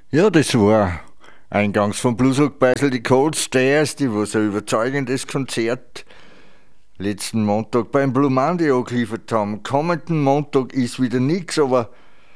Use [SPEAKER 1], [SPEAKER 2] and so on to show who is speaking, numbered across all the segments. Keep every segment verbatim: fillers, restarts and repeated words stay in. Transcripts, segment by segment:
[SPEAKER 1] Ja, das war eingangs vom Bluesrock Beisel die Cold Stairs, die was ein überzeugendes Konzert letzten Montag beim Blue Monday angeliefert haben. Kommenden Montag ist wieder nichts, aber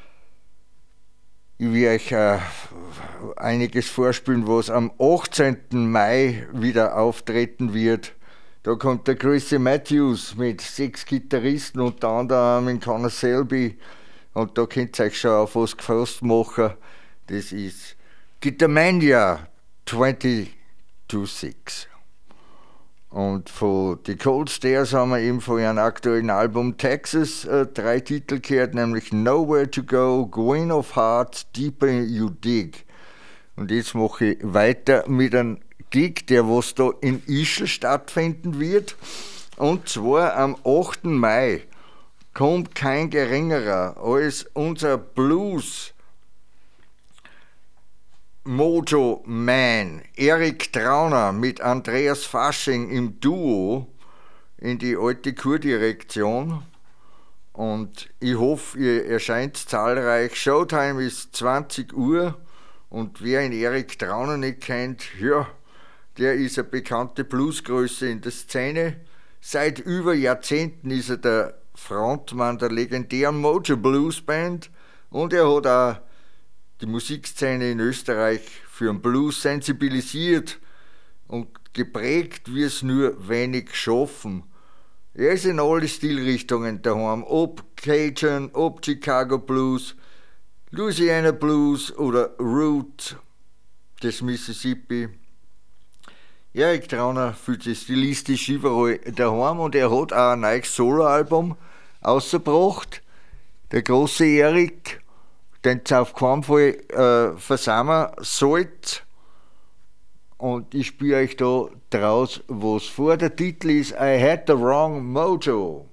[SPEAKER 1] ich will euch äh, einiges vorspielen, was am achtzehnten Mai wieder auftreten wird. Da kommt der Chrissy Matthews mit sechs Gitarristen, unter anderem in Connor Selby. Und da könnt ihr euch schon auf was gefasst machen. Das ist Guitarmania zwei zwei sechs. Und von The Cold Stairs haben wir eben von ihrem aktuellen Album Texas äh, drei Titel gehört, nämlich Nowhere to Go, Queen of Hearts, Deeper You Dig. Und jetzt mache ich weiter mit einem Gig, der was da in Ischl stattfinden wird. Und zwar am achten Mai kommt kein geringerer als unser Blues Mojo Man, Erik Trauner mit Andreas Fasching im Duo in die alte Kurdirektion. Und ich hoffe, ihr erscheint zahlreich. Showtime ist zwanzig Uhr und wer ihn Erik Trauner nicht kennt, ja, der ist eine bekannte Bluesgröße in der Szene. Seit über Jahrzehnten ist er der Frontmann der legendären Mojo Blues Band und er hat auch die Musikszene in Österreich für den Blues sensibilisiert und geprägt, wie es nur wenig schaffen. Er ist in alle Stilrichtungen daheim, ob Cajun, ob Chicago Blues, Louisiana Blues oder Root des Mississippi. Erik Trauner fühlt sich stilistisch überall daheim und er hat auch ein neues Soloalbum ausgebracht. Der große Erik, den es auf keinen Fall äh, versammeln sollt. Und ich spiele euch da draus was vor. Der Titel ist I Had the Wrong Mojo.